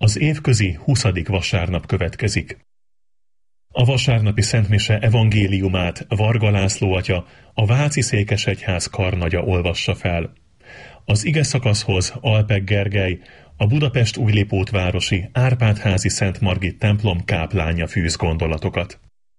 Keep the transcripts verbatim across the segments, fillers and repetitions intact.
Az évközi huszadik vasárnap következik. A vasárnapi szentmise evangéliumát Varga László atya, a Váci Székesegyház karnagya olvassa fel. Az ige szakaszhoz Alpek Gergely, a Budapest Újlipótvárosi Árpád-házi Szent Margit templom káplánja fűz gondolatokat.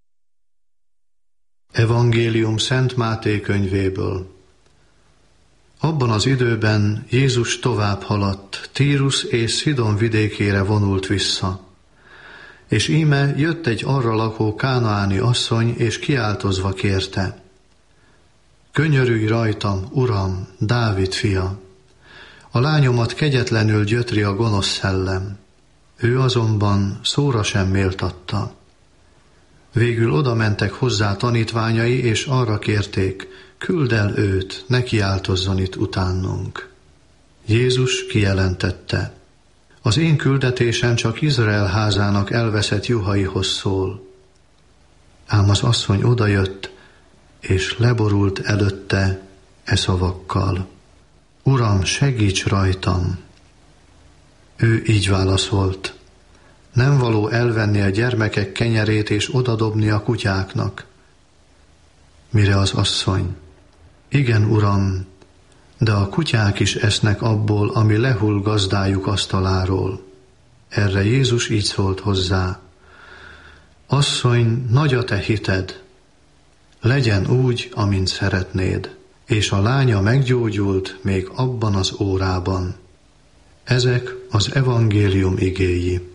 Evangélium Szent Máté könyvéből. Abban az időben Jézus tovább haladt, Tírus és Szidon vidékére vonult vissza. És íme jött egy arra lakó kánaáni asszony, és kiáltozva kérte: Könyörülj rajtam, Uram, Dávid fia! A lányomat kegyetlenül gyötri a gonosz szellem. Ő azonban szóra sem méltatta. Végül oda mentek hozzá tanítványai, és arra kérték: Küldd el őt, ne kiáltozzon itt utánunk. Jézus kijelentette: Az én küldetésem csak Izrael házának elveszett juhaihoz szól. Ám az asszony odajött, és leborult előtte e szavakkal: Uram, segíts rajtam! Ő így válaszolt: Nem való elvenni a gyermekek kenyerét és odadobni a kutyáknak. Mire az asszony: Igen, Uram, de a kutyák is esznek abból, ami lehull gazdájuk asztaláról. Erre Jézus így szólt hozzá: Asszony, nagy a te hited, legyen úgy, amint szeretnéd. És a lánya meggyógyult még abban az órában. Ezek az evangélium igéi.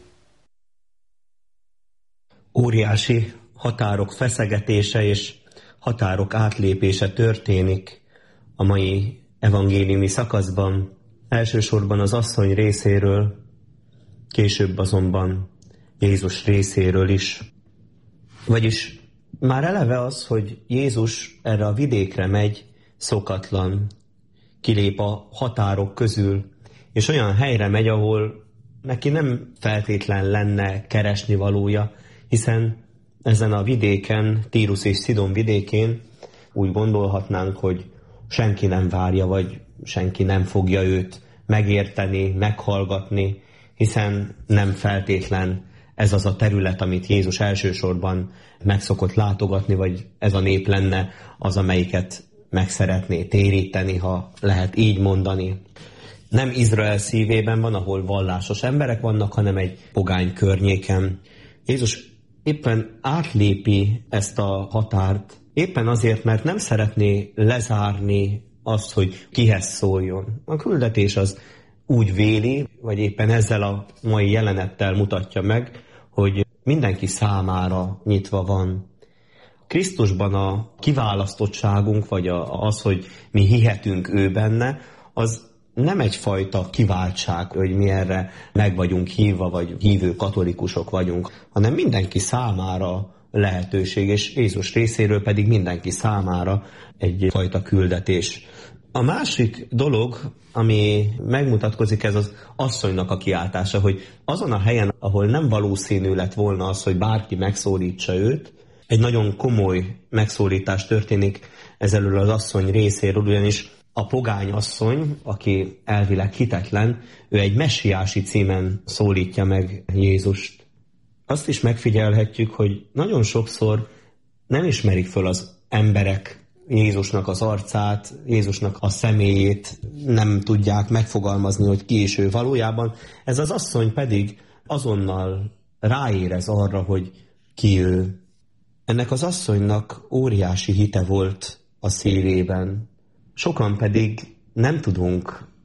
Óriási határok feszegetése és határok átlépése történik a mai evangéliumi szakaszban, elsősorban az asszony részéről, később azonban Jézus részéről is. Vagyis már eleve az, hogy Jézus erre a vidékre megy, szokatlan, kilép a határok közül, és olyan helyre megy, ahol neki nem feltétlen lenne keresni valója, hiszen ezen a vidéken, Tírus és Szidon vidékén úgy gondolhatnánk, hogy senki nem várja, vagy senki nem fogja őt megérteni, meghallgatni, hiszen nem feltétlen ez az a terület, amit Jézus elsősorban meg szokott látogatni, vagy ez a nép lenne az, amelyiket meg szeretné téríteni, ha lehet így mondani. Nem Izrael szívében van, ahol vallásos emberek vannak, hanem egy pogány környéken. Jézus éppen átlépi ezt a határt, éppen azért, mert nem szeretné lezárni azt, hogy kihez szóljon. A küldetés az úgy véli, vagy éppen ezzel a mai jelenettel mutatja meg, hogy mindenki számára nyitva van. Krisztusban a kiválasztottságunk, vagy az, hogy mi hihetünk ő benne, az nem egyfajta kiváltság, hogy mi erre meg vagyunk hívva, vagy hívő katolikusok vagyunk, hanem mindenki számára lehetőség, és Jézus részéről pedig mindenki számára egyfajta küldetés. A másik dolog, ami megmutatkozik, ez az asszonynak a kiáltása, hogy azon a helyen, ahol nem valószínű lett volna az, hogy bárki megszólítsa őt, egy nagyon komoly megszólítás történik ezelől az asszony részéről, ugyanis a pogány asszony, aki elvileg hitetlen, ő egy messiási címen szólítja meg Jézust. Azt is megfigyelhetjük, hogy nagyon sokszor nem ismerik föl az emberek Jézusnak az arcát, Jézusnak a személyét, nem tudják megfogalmazni, hogy ki is ő valójában. Ez az asszony pedig azonnal ráérez arra, hogy ki ő. Ennek az asszonynak óriási hite volt a szívében. Sokan pedig nem tudunk